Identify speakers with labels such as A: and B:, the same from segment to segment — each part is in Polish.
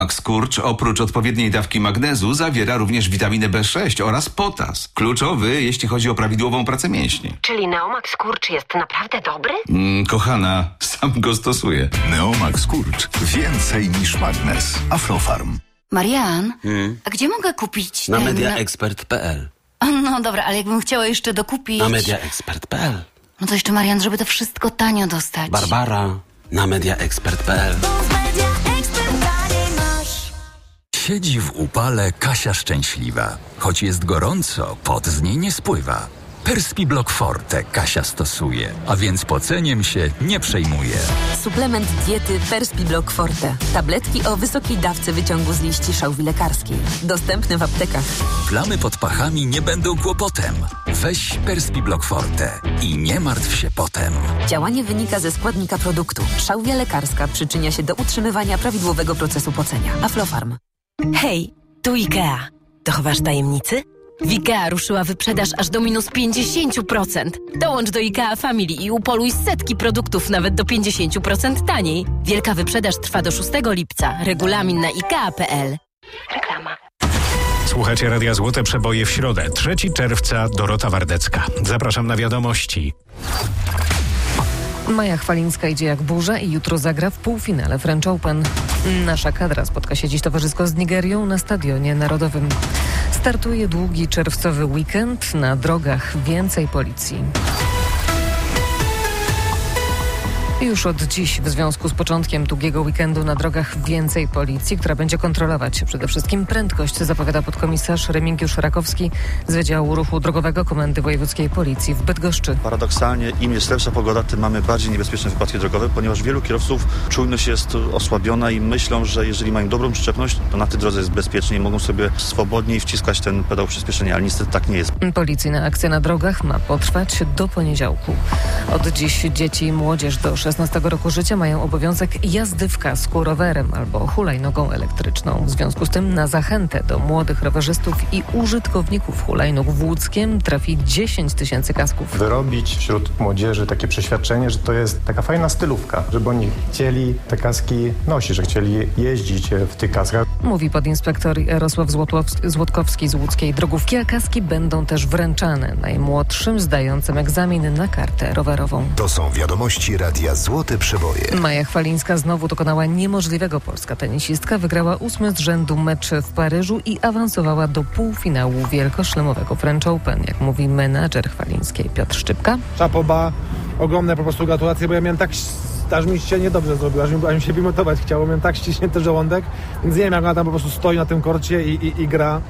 A: Skurcz oprócz odpowiedniej dawki magnezu zawiera również witaminę B6 oraz potas. Kluczowy, jeśli chodzi o prawidłową pracę mięśni.
B: Czyli Neomax Skurcz jest naprawdę dobry?
A: Kochana, sam go stosuję.
C: Neomax Skurcz. Więcej niż magnes. Aflofarm.
D: Marian, a gdzie mogę kupić
E: Na
D: ten...
E: mediaexpert.pl.
D: No dobra, ale jakbym chciała jeszcze dokupić...
E: Na mediaexpert.pl.
D: No to jeszcze, Marian, żeby to wszystko tanio dostać.
E: Barbara. Na mediaexpert.pl.
C: Siedzi w upale Kasia szczęśliwa. Choć jest gorąco, pot z niej nie spływa. Perspiblock Forte Kasia stosuje, a więc poceniem się nie przejmuje.
F: Suplement diety Perspiblock Forte. Tabletki o wysokiej dawce wyciągu z liści szałwi lekarskiej. Dostępne w aptekach.
C: Plamy pod pachami nie będą kłopotem. Weź Perspiblock Forte i nie martw się potem.
F: Działanie wynika ze składnika produktu. Szałwia lekarska przyczynia się do utrzymywania prawidłowego procesu pocenia. Aflofarm.
B: Hej, tu IKEA. To chowasz tajemnicy? W IKEA ruszyła wyprzedaż aż do minus 50%. Dołącz do IKEA Family i upoluj setki produktów nawet do 50% taniej. Wielka wyprzedaż trwa do 6 lipca. Regulamin na IKEA.pl. Reklama.
G: Słuchacie Radia Złote Przeboje w środę, 3 czerwca, Dorota Wardecka. Zapraszam na wiadomości.
H: Maja Chwalińska idzie jak burza i jutro zagra w półfinale French Open. Nasza kadra spotka się dziś towarzysko z Nigerią na Stadionie Narodowym. Startuje długi czerwcowy weekend, na drogach więcej policji. Już od dziś w związku z początkiem długiego weekendu na drogach więcej policji, która będzie kontrolować przede wszystkim prędkość, zapowiada podkomisarz Remigiusz Rakowski z Wydziału Ruchu Drogowego Komendy Wojewódzkiej Policji w Bydgoszczy.
I: Paradoksalnie im jest lepsza pogoda, tym mamy bardziej niebezpieczne wypadki drogowe, ponieważ wielu kierowców czujność jest osłabiona i myślą, że jeżeli mają dobrą przyczepność, to na tej drodze jest bezpiecznie i mogą sobie swobodniej wciskać ten pedał przyspieszenia, ale niestety tak nie jest.
H: Policyjna akcja na drogach ma potrwać do poniedziałku. Od dziś dzieci i młodzież do 16 roku życia mają obowiązek jazdy w kasku rowerem albo hulajnogą elektryczną. W związku z tym na zachętę do młodych rowerzystów i użytkowników hulajnóg w Łódzkiem trafi 10 000 kasków.
J: Wyrobić wśród młodzieży takie przeświadczenie, że to jest taka fajna stylówka, żeby oni chcieli te kaski nosić, że chcieli jeździć w tych kaskach.
H: Mówi podinspektor Jarosław Złotkowski z łódzkiej drogówki, a kaski będą też wręczane najmłodszym zdającym egzamin na kartę rowerową.
K: To są wiadomości Radia Złote Przeboje.
H: Maja Chwalińska znowu dokonała niemożliwego. Polska tenisistka wygrała 8 z rzędu mecz w Paryżu i awansowała do półfinału wielkoszlemowego French Open, jak mówi menadżer Chwalińskiej Piotr Szczypka.
L: Szapoba, ogromne po prostu gratulacje, bo ja miałem tak, aż mi się niedobrze zrobiło, aż mi się wymiotować chciało, miałem tak ściśnięty żołądek, więc nie wiem, jak ona tam po prostu stoi na tym korcie i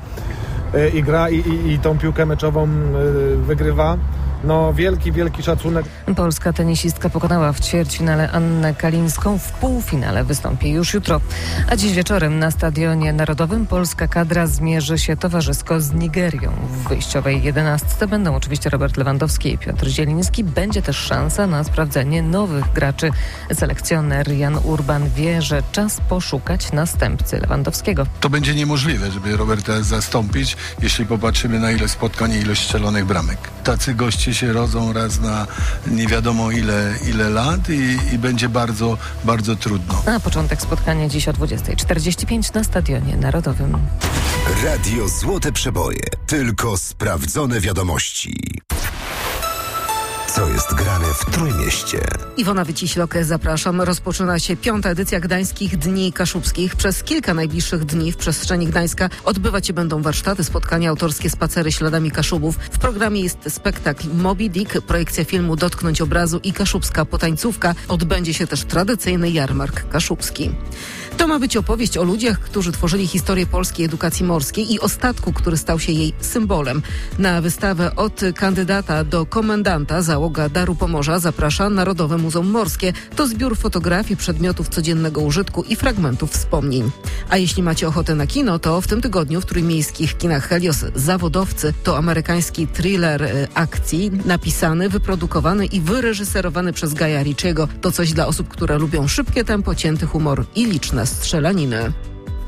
L: gra i tą piłkę meczową wygrywa. No wielki szacunek.
H: Polska tenisistka pokonała w ćwierćfinale Annę Kalińską. W półfinale wystąpi już jutro. A dziś wieczorem na Stadionie Narodowym polska kadra zmierzy się towarzysko z Nigerią. W wyjściowej 11 będą oczywiście Robert Lewandowski i Piotr Zieliński. Będzie też szansa na sprawdzenie nowych graczy. Selekcjoner Jan Urban wie, że czas poszukać następcy Lewandowskiego.
M: To będzie niemożliwe, żeby Roberta zastąpić, jeśli popatrzymy na ilość spotkań i ilość strzelonych bramek. Tacy goście się rodzą raz na nie wiadomo ile lat i będzie bardzo, bardzo trudno.
H: A początek spotkania dziś o 20:45 na Stadionie Narodowym.
K: Radio Złote Przeboje. Tylko sprawdzone wiadomości. Co jest grane w Trójmieście?
N: Iwona Wyciślok, zapraszam. Rozpoczyna się 5. edycja Gdańskich Dni Kaszubskich. Przez kilka najbliższych dni w przestrzeni Gdańska odbywać się będą warsztaty, spotkania, autorskie spacery śladami Kaszubów. W programie jest spektakl Moby Dick, projekcja filmu Dotknąć obrazu i kaszubska potańcówka. Odbędzie się też tradycyjny jarmark kaszubski. To ma być opowieść o ludziach, którzy tworzyli historię polskiej edukacji morskiej i o statku, który stał się jej symbolem. Na wystawę Od kandydata do komendanta załoga Daru Pomorza zaprasza Narodowe Muzeum Morskie. To zbiór fotografii, przedmiotów codziennego użytku i fragmentów wspomnień. A jeśli macie ochotę na kino, to w tym tygodniu w trójmiejskich kinach Helios Zawodowcy to amerykański thriller akcji, napisany, wyprodukowany i wyreżyserowany przez Gaja Ritchiego. To coś dla osób, które lubią szybkie tempo, cięty humor i liczne strzelaniny.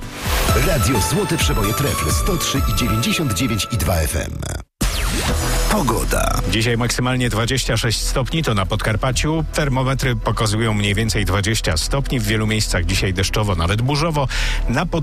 K: Radio Złote Przeboje Trefl 103,99 i 2 FM. Pogoda.
G: Dzisiaj maksymalnie 26 stopni, to na Podkarpaciu. Termometry pokazują mniej więcej 20 stopni. W wielu miejscach dzisiaj deszczowo, nawet burzowo. Na